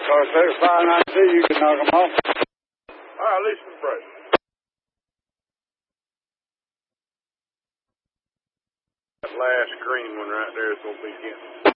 So if there's 592, you can knock them off. All right, listen, Brett. That last green one right there is going to be getting